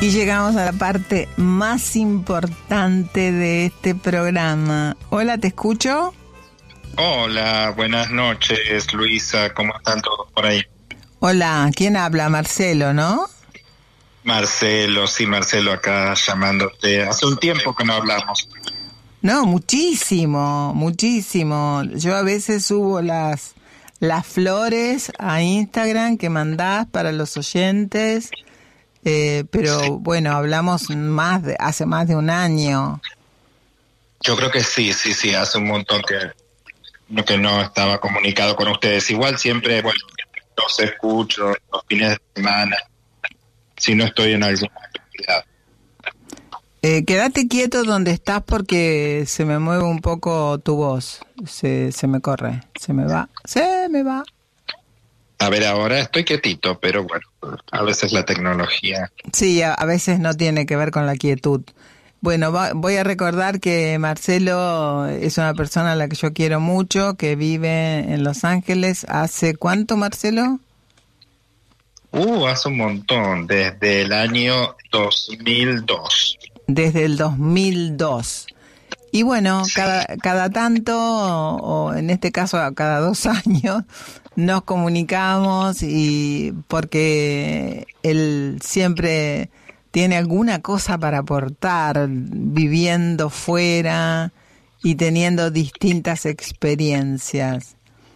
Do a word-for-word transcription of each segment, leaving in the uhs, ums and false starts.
Y llegamos a la parte más importante de este programa. Hola, ¿te escucho? Hola, buenas noches, Luisa. ¿Cómo están todos por ahí? Hola, ¿quién habla? Marcelo, ¿no? Marcelo, sí, Marcelo acá llamándote. Hace un tiempo que no hablamos. No, muchísimo, muchísimo. Yo a veces subo las, las flores a Instagram que mandás para los oyentes. Eh, pero sí. Bueno, hablamos más de, hace más de un año. Yo creo que sí, sí, sí, hace un montón que, que no estaba comunicado con ustedes. Igual siempre, bueno, los escucho los fines de semana, si no estoy en alguna actividad. Eh, quédate quieto donde estás porque se me mueve un poco tu voz, se, se me corre, se me va, se me va. A ver, ahora estoy quietito, pero bueno, a veces la tecnología... Sí, a, a veces no tiene que ver con la quietud. Bueno, va, voy a recordar que Marcelo es una persona a la que yo quiero mucho, que vive en Los Ángeles. ¿Hace cuánto, Marcelo? Uh, hace un montón, desde el año dos mil dos. Desde el dos mil dos. Y bueno, sí. cada, cada tanto, o, o en este caso cada dos años, nos comunicamos y porque él siempre tiene alguna cosa para aportar, viviendo fuera y teniendo distintas experiencias.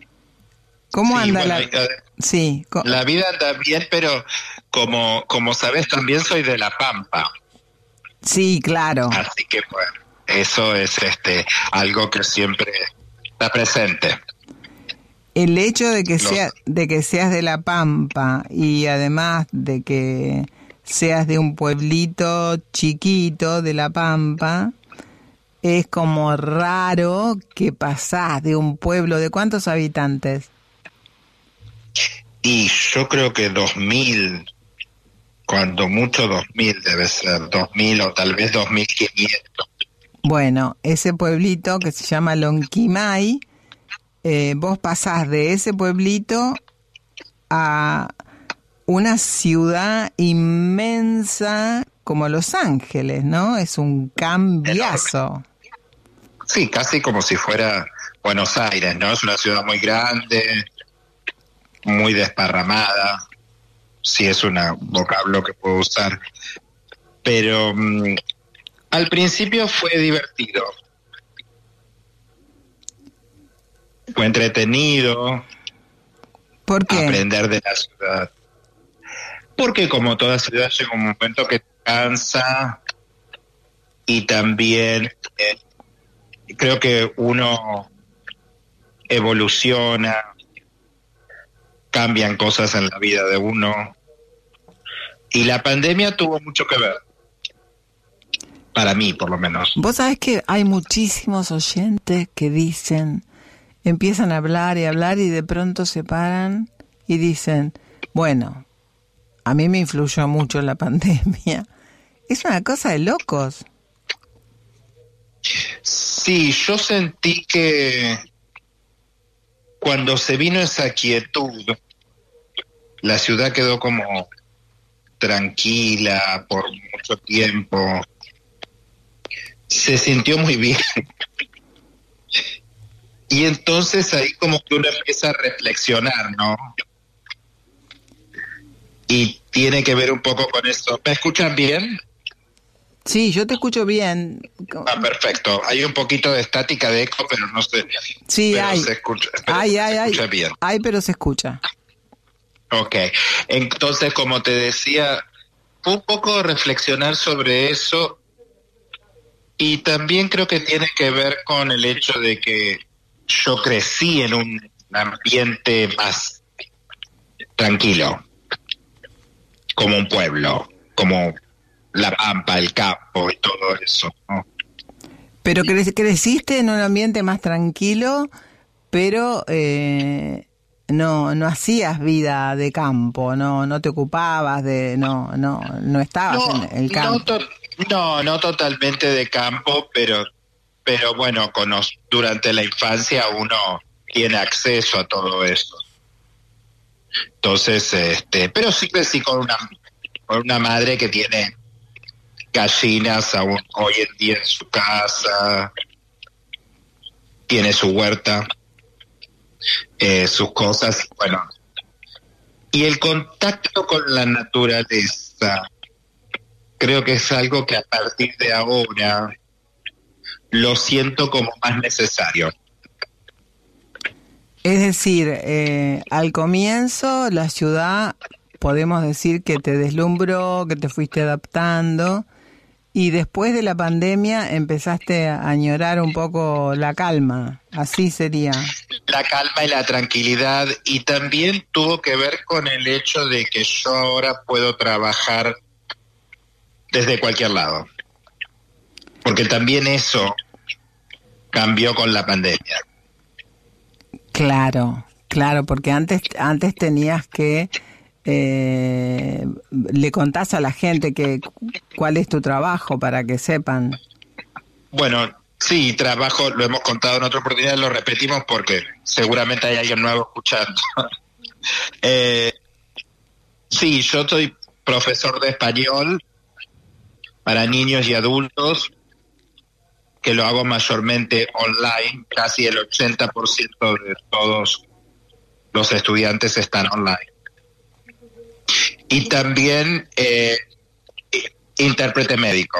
¿Cómo sí, anda bueno, la...? Uh, sí. La vida anda bien, pero como, como sabes, también soy de La Pampa. Sí, claro. Así que bueno, eso es este algo que siempre está presente. El hecho de que Los... sea, de que seas de La Pampa y además de que seas de un pueblito chiquito de La Pampa, es como raro que pasás de un pueblo de ¿cuántos habitantes? Y yo creo que dos mil, cuando mucho dos mil debe ser, dos mil o tal vez dos mil quinientos. Bueno, ese pueblito que se llama Lonquimay, eh, vos pasás de ese pueblito a una ciudad inmensa como Los Ángeles, ¿no? Es un cambiazo. Enorme. Sí, casi como si fuera Buenos Aires, ¿no? Es una ciudad muy grande, muy desparramada, si es un vocablo que puedo usar. Pero um, al principio fue divertido. Fue entretenido. ¿Por qué? Aprender de la ciudad. Porque como toda ciudad llega un momento que te cansa y también eh, creo que uno evoluciona, cambian cosas en la vida de uno y la pandemia tuvo mucho que ver. Para mí, por lo menos. Vos sabés que hay muchísimos oyentes que dicen, empiezan a hablar y hablar y de pronto se paran y dicen, bueno, a mí me influyó mucho la pandemia. Es una cosa de locos. Sí, yo sentí que cuando se vino esa quietud, la ciudad quedó como tranquila por mucho tiempo. Se sintió muy bien. Y entonces ahí como que uno empieza a reflexionar, ¿no? Y tiene que ver un poco con esto. ¿Me escuchan bien? Sí, yo te escucho bien. Ah, perfecto. Hay un poquito de estática, de eco, pero no sé. Sí, pero hay. Se escucha, pero hay, se hay, escucha hay. bien. Hay, pero se escucha. Ok. Entonces, como te decía, un poco reflexionar sobre eso y también creo que tiene que ver con el hecho de que yo crecí en un ambiente más tranquilo, como un pueblo, como La Pampa, el campo y todo eso, ¿no? Pero cre- creciste en un ambiente más tranquilo, pero eh, no no hacías vida de campo, no no te ocupabas de, no no no estabas No, en el campo. no, to- no, no totalmente de campo, pero pero bueno, cono- durante la infancia uno tiene acceso a todo eso. Entonces, este, pero sí crecí con una con una madre que tiene gallinas aún hoy en día en su casa, tiene su huerta, eh, sus cosas, bueno. Y el contacto con la naturaleza, creo que es algo que a partir de ahora lo siento como más necesario. Es decir, eh, al comienzo la ciudad, podemos decir que te deslumbró, que te fuiste adaptando, y después de la pandemia empezaste a añorar un poco la calma, así sería. La calma y la tranquilidad, y también tuvo que ver con el hecho de que yo ahora puedo trabajar desde cualquier lado, porque también eso cambió con la pandemia. Claro, claro, porque antes antes tenías que eh, le contás a la gente que cuál es tu trabajo para que sepan. Bueno, sí, trabajo, lo hemos contado en otra oportunidad, lo repetimos porque seguramente hay alguien nuevo escuchando. eh, sí, yo soy profesor de español para niños y adultos, que lo hago mayormente online, casi el ochenta por ciento de todos los estudiantes están online. Y también eh, intérprete médico.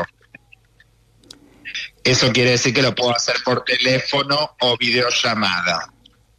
Eso quiere decir que lo puedo hacer por teléfono o videollamada.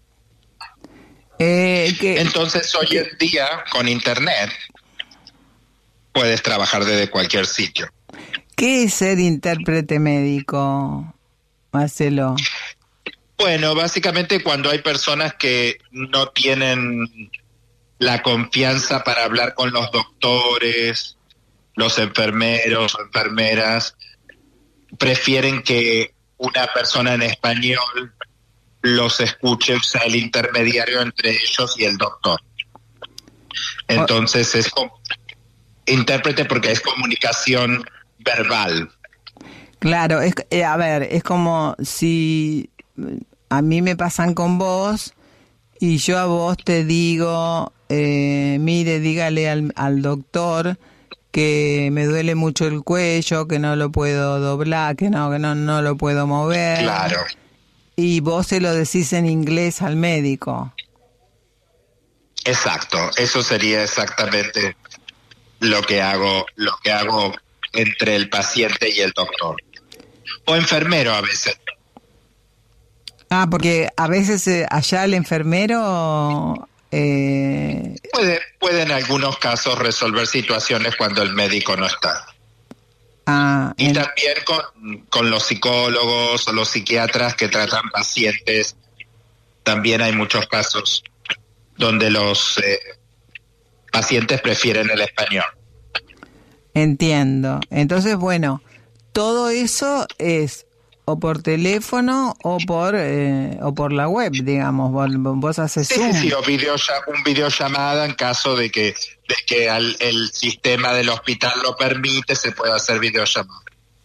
Eh, que, Entonces hoy en día, con internet, puedes trabajar desde cualquier sitio. ¿Qué es ser intérprete médico, Marcelo? Bueno, básicamente cuando hay personas que no tienen la confianza para hablar con los doctores, los enfermeros o enfermeras, prefieren que una persona en español los escuche, o sea, el intermediario entre ellos y el doctor. Entonces es como intérprete porque es comunicación verbal. Claro, es, eh, a ver, es como si a mí me pasan con vos y yo a vos te digo, eh, mire, dígale al, al doctor que me duele mucho el cuello, que no lo puedo doblar, que no, que no, no lo puedo mover. Claro. Y vos se lo decís en inglés al médico. Exacto, eso sería exactamente lo que hago, lo que hago entre el paciente y el doctor. O enfermero a veces. Ah, porque a veces eh, allá el enfermero eh... puede, puede en algunos casos resolver situaciones cuando el médico no está. Ah, y en... también con, con los psicólogos o los psiquiatras que tratan pacientes, también hay muchos casos donde los eh, pacientes prefieren el español. Entiendo. Entonces, bueno, todo eso es o por teléfono o por eh, o por la web, digamos. Vos, vos haces sí, Zoom. Sí, sí, o video, un videollamada en caso de que, de que al, el sistema del hospital lo permite, se puede hacer videollamada.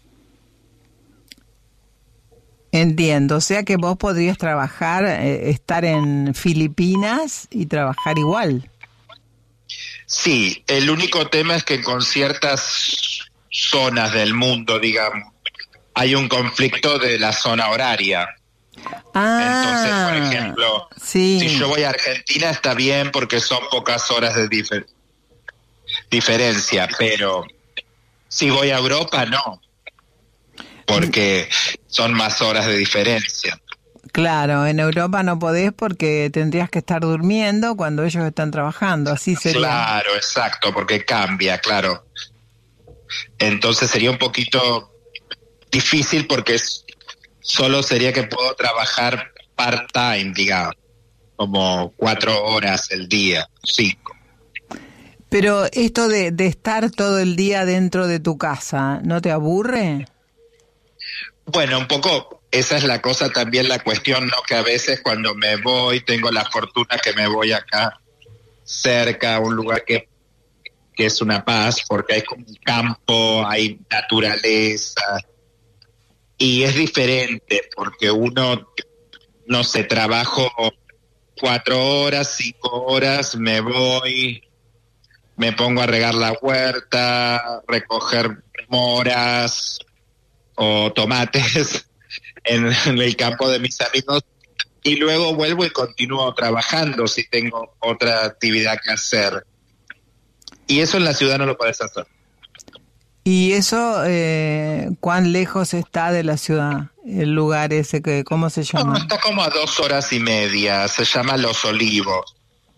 Entiendo. O sea que vos podrías trabajar, eh, estar en Filipinas y trabajar igual. Sí, el único tema es que con ciertas zonas del mundo, digamos, hay un conflicto de la zona horaria. Ah, entonces, por ejemplo, sí. si yo voy a Argentina está bien porque son pocas horas de difer- diferencia, pero si voy a Europa no, porque son más horas de diferencia. Claro, en Europa no podés porque tendrías que estar durmiendo cuando ellos están trabajando, así sería. Claro, exacto, porque cambia, claro. Entonces sería un poquito difícil porque es, solo sería que puedo trabajar part-time, digamos, como cuatro horas el día, cinco. Pero esto de, de estar todo el día dentro de tu casa, ¿no te aburre? Bueno, un poco, esa es la cosa también, la cuestión, ¿no? Que a veces cuando me voy, tengo la fortuna que me voy acá cerca, a un lugar que, que es una paz, porque hay como un campo, hay naturaleza, y es diferente, porque uno, no sé, trabajo cuatro horas, cinco horas, me voy, me pongo a regar la huerta, recoger moras o tomates en, en el campo de mis amigos y luego vuelvo y continúo trabajando si tengo otra actividad que hacer. Y eso en la ciudad no lo puedes hacer. ¿Y eso eh, cuán lejos está de la ciudad? El lugar ese, que ¿cómo se llama? No, está como a dos horas y media, se llama Los Olivos.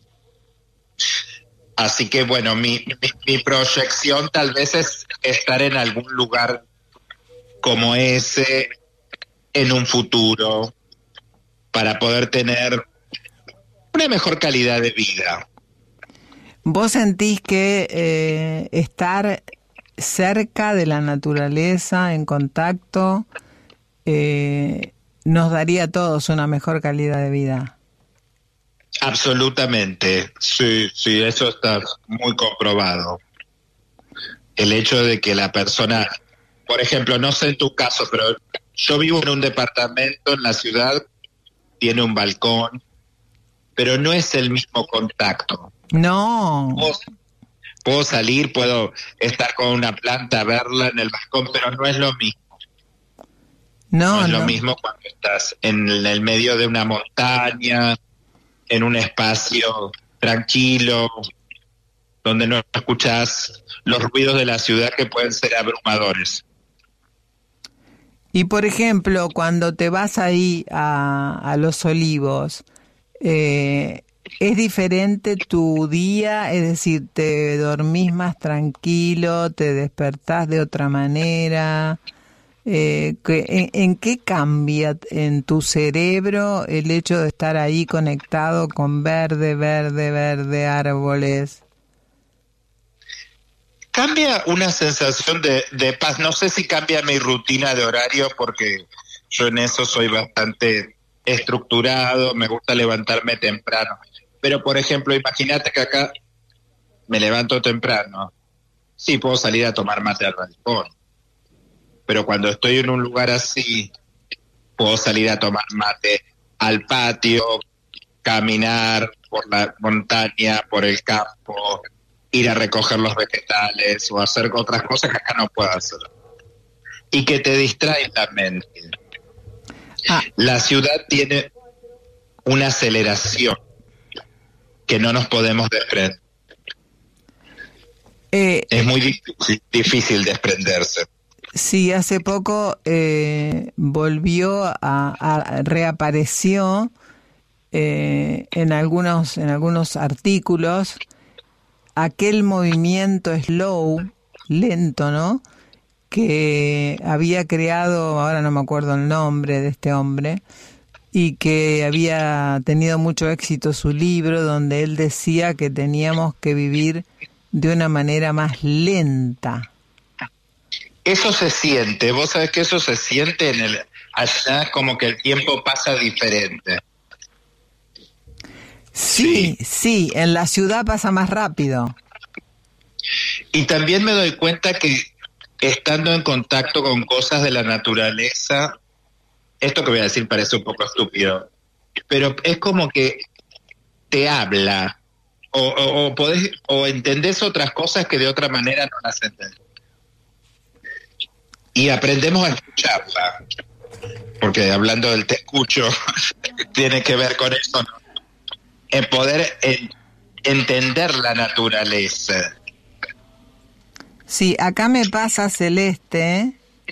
Así que bueno, mi, mi, mi proyección tal vez es estar en algún lugar como ese en un futuro para poder tener una mejor calidad de vida. ¿Vos sentís que eh, estar cerca de la naturaleza, en contacto, eh, nos daría a todos una mejor calidad de vida? Absolutamente, sí, sí, eso está muy comprobado. El hecho de que la persona, por ejemplo, no sé en tu caso, pero yo vivo en un departamento en la ciudad, tiene un balcón, pero no es el mismo contacto. No. Puedo, puedo salir, puedo estar con una planta, verla en el balcón, pero no es lo mismo. No, no es no. lo mismo cuando estás en el medio de una montaña, en un espacio tranquilo, donde no escuchas los ruidos de la ciudad que pueden ser abrumadores. Y por ejemplo, cuando te vas ahí a, a Los Olivos, eh, ¿es diferente tu día? Es decir, ¿te dormís más tranquilo? ¿Te despertás de otra manera? Eh, ¿en, ¿En qué cambia en tu cerebro el hecho de estar ahí conectado con verde, verde, verde, árboles? Cambia una sensación de, de paz. No sé si cambia mi rutina de horario porque yo en eso soy bastante estructurado, me gusta levantarme temprano. Pero, por ejemplo, imagínate que acá me levanto temprano. Sí, puedo salir a tomar mate al balcón. Pero cuando estoy en un lugar así, puedo salir a tomar mate al patio, caminar por la montaña, por el campo, ir a recoger los vegetales o hacer otras cosas que acá no puedo hacer. Y que te distraen la mente. Ah. La ciudad tiene una aceleración que no nos podemos desprender. Eh, es muy difícil, difícil desprenderse. Sí, hace poco eh, volvió a, a reapareció eh, en algunos en algunos artículos aquel movimiento slow, lento, ¿no? Que había creado, ahora no me acuerdo el nombre de este hombre, y que había tenido mucho éxito su libro, donde él decía que teníamos que vivir de una manera más lenta. Eso se siente, vos sabés que eso se siente en el allá, como que el tiempo pasa diferente. Sí, sí, sí, en la ciudad pasa más rápido. Y también me doy cuenta que estando en contacto con cosas de la naturaleza, esto que voy a decir parece un poco estúpido, pero es como que te habla, o, o, o podés, o entendés otras cosas que de otra manera no las entendés. Y aprendemos a escucharla, porque hablando del te escucho, tiene que ver con eso, ¿no? En poder en, entender la naturaleza. Sí, acá me pasa Celeste,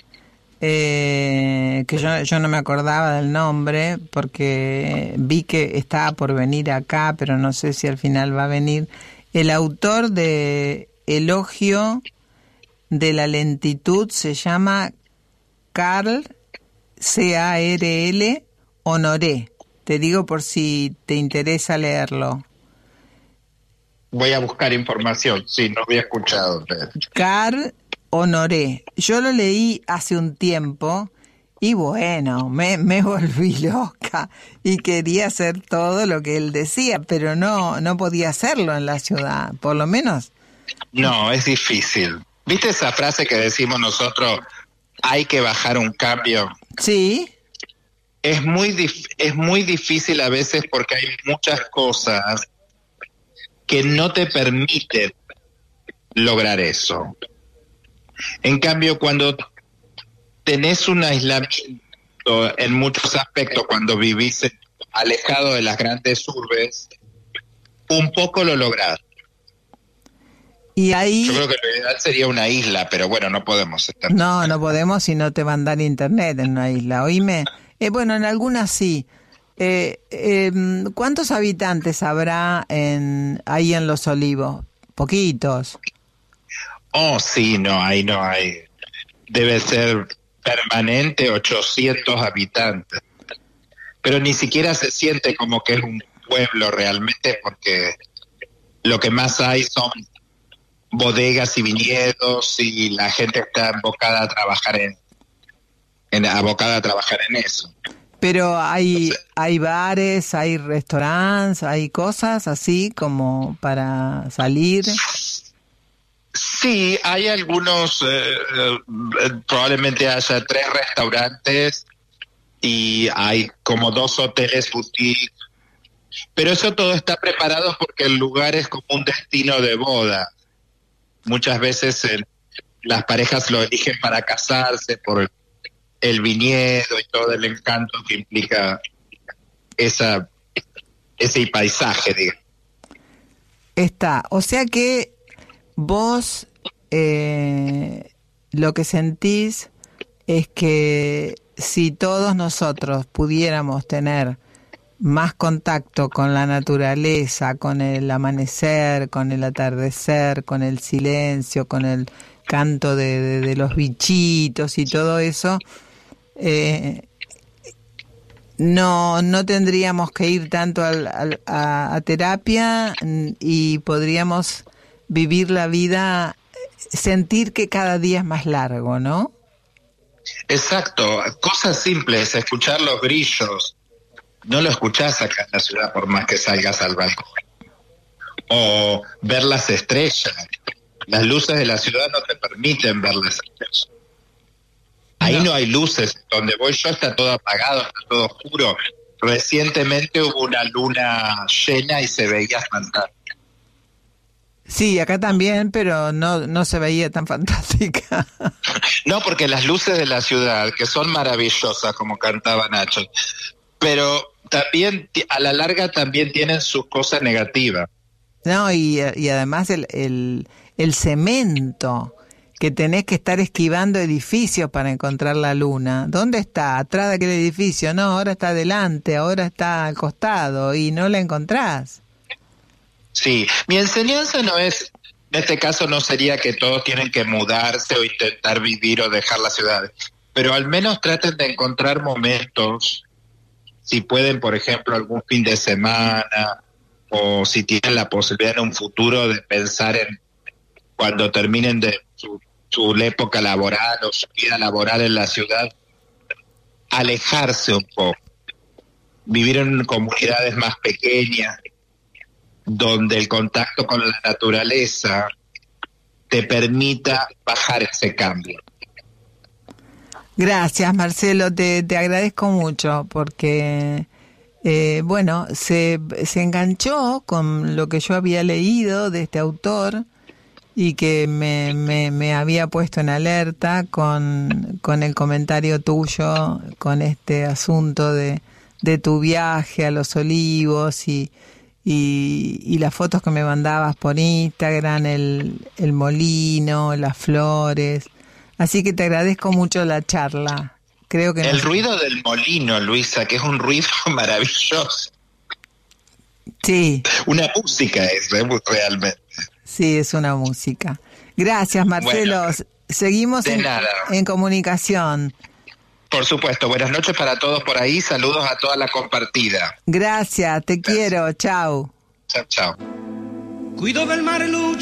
eh, que yo, yo no me acordaba del nombre, porque vi que estaba por venir acá, pero no sé si al final va a venir. El autor de Elogio de la lentitud se llama Carl, C A R L, Honoré. Te digo por si te interesa leerlo. Voy a buscar información, sí, no había escuchado. Carl Honoré. Yo lo leí hace un tiempo y bueno, me, me volví loca y quería hacer todo lo que él decía, pero no, no podía hacerlo en la ciudad, por lo menos. No, es difícil. ¿Viste esa frase que decimos nosotros, hay que bajar un cambio? Sí. Es muy, dif- es muy difícil a veces porque hay muchas cosas que no te permiten lograr eso. En cambio, cuando tenés un aislamiento en muchos aspectos, cuando vivís alejado de las grandes urbes, un poco lo lográs. Y ahí... Yo creo que lo ideal sería una isla, pero bueno, no podemos estar. No, no podemos si no te mandan internet en una isla. Oíme, eh, bueno, en algunas sí. Eh, eh, ¿Cuántos habitantes habrá en ahí en Los Olivos? Poquitos. Oh, sí, no, ahí no hay. Debe ser permanente ochocientos habitantes. Pero ni siquiera se siente como que es un pueblo realmente, porque lo que más hay son bodegas y viñedos, y la gente está abocada a trabajar en, en abocada a trabajar en eso. Pero hay Entonces, hay bares, hay restaurantes, hay cosas así como para salir. sí, hay algunos, eh, eh, probablemente haya tres restaurantes y hay como dos hoteles boutique, pero eso todo está preparado porque el lugar es como un destino de boda. Muchas veces eh, las parejas lo eligen para casarse por el viñedo y todo el encanto que implica esa ese paisaje, digamos. Está, o sea que vos eh, lo que sentís es que si todos nosotros pudiéramos tener más contacto con la naturaleza, con el amanecer, con el atardecer, con el silencio, con el canto de, de, de los bichitos y todo eso, eh, no no tendríamos que ir tanto al, al, a, a terapia y podríamos vivir la vida, sentir que cada día es más largo, ¿no? Exacto, cosas simples, escuchar los grillos. No lo escuchás acá en la ciudad por más que salgas al balcón. O ver las estrellas. Las luces de la ciudad no te permiten ver las estrellas. Ahí no, no hay luces. Donde voy yo está todo apagado, está todo oscuro. Recientemente hubo una luna llena y se veía fantástica. Sí, acá también, pero no, no se veía tan fantástica. No, porque las luces de la ciudad, que son maravillosas, como cantaba Nacho, pero también a la larga también tienen sus cosas negativas. No, y, y además el, el, el cemento, que tenés que estar esquivando edificios para encontrar la luna. ¿Dónde está? ¿Atrás de aquel edificio? No, ahora está adelante, ahora está al costado y no la encontrás. Sí, mi enseñanza no es, en este caso no sería que todos tienen que mudarse o intentar vivir o dejar la ciudad, pero al menos traten de encontrar momentos, si pueden, por ejemplo, algún fin de semana, o si tienen la posibilidad en un futuro de pensar en cuando terminen de su, su época laboral o su vida laboral en la ciudad, alejarse un poco, vivir en comunidades más pequeñas, donde el contacto con la naturaleza te permita bajar ese cambio. Gracias, Marcelo, te, te agradezco mucho porque, eh, bueno, se, se enganchó con lo que yo había leído de este autor y que me, me, me había puesto en alerta con, con el comentario tuyo, con este asunto de, de tu viaje a Los Olivos y Y, y las fotos que me mandabas por Instagram, el, el molino, las flores. Así que te agradezco mucho la charla. Creo que el nos... ruido del molino, Luisa, que es un ruido maravilloso. Sí. Una música es, realmente. Sí, es una música. Gracias, Marcelo. Bueno, seguimos en, en comunicación. Por supuesto, buenas noches para todos por ahí, saludos a toda la compartida. Gracias, te Gracias. Quiero, chao. Chao, chao. Cuido del mar lucha.